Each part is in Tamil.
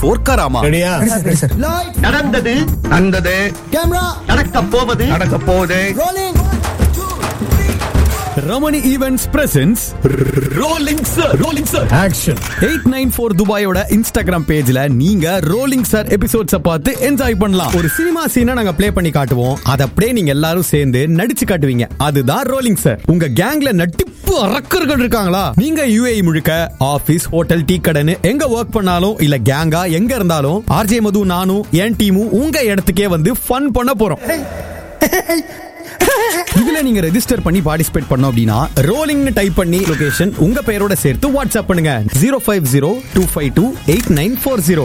4 Karama. நடந்தது கேமரா நடக்க போவது rolling Ramani Events presents Rolling Sir action 894 துபாயோட Instagram பேஜ்ல நீங்க ரோலிங் சார் எபிசோட்ஸ பார்த்து என்ஜாய் பண்ணலாம். ஒரு சினிமா சீனை நாங்க ப்ளே பண்ணி காட்டுவோம், அத அப்படியே நீங்க எல்லாரும் சேர்ந்து நடிச்சு காட்டுவீங்க. அதுதான் ரோலிங் சார். உங்க கேங்ல நட்டிப்பு அரக்கர்கள் இருக்காங்களா? நீங்க UAE முழுக்க ஆபீஸ், ஹோட்டல், டீ கடைன்னு எங்க ஒர்க் பண்ணாலும் இல்ல கேங்கா எங்க இருந்தாலும் RJ மது நானும் என் டீமும் உங்க இடத்துக்கே வந்து ஃபன் பண்ண போறோம். இதுல நீங்க ரெஜிஸ்டர் பண்ணி பார்ட்டிசிபேட் பண்ணோம் அப்படின்னா ரோலிங்னு டைப் பண்ணி லொகேஷன் உங்க பெயரோட சேர்த்து வாட்ஸ்அப் பண்ணுங்க 0502528940.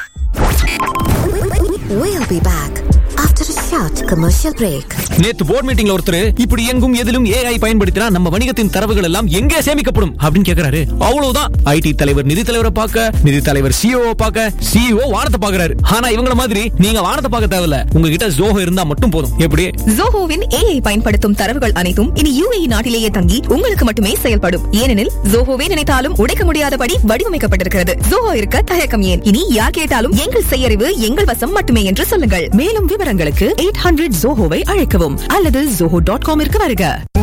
We'll be back after a short commercial break. நேத்து போர்ட் மீட்டிங்ல ஒருத்தர் இப்படி எங்கும் எதிலும் AI பயன்படுத்தினா நம்ம வணிகத்தின் தரவுகள் எல்லாம் எங்கே சேமிக்கப்படும் அப்படின்னு கேக்குறாரு. அவ்வளவுதான், ஐடி தலைவர் நிதி தலைவரை பார்க்க, நிதி தலைவர் CEO பார்க்க, CEO வானத்தை பார்க்கறாரு. ஆனா இவங்கள மாதிரி நீங்க வானத்தை பார்க்க தேவையில்ல, உங்ககிட்ட ஜோஹோ இருந்தா மட்டும் போதும். எப்படி? ஜோஹோவின் AI பயன்படுத்தும் தரவுகள் அனைத்தும் இனி UAE நாட்டிலேயே தங்கி உங்களுக்கு மட்டுமே செயல்படும். ஏனெனில் ஜோஹோவே நினைத்தாலும் உடைக்க முடியாதபடி வடிவமைக்கப்பட்டிருக்கிறது. ஜோஹோ இருக்க தயக்கம் ஏன்? இனி யார் கேட்டாலும் எங்கள் செயறிவு எங்கள் வசம் மட்டுமே என்று சொல்லுங்கள். மேலும் விவரங்களுக்கு 800 ஜோஹோவை அழைக்கவும் அல்லது zoho.com வருக.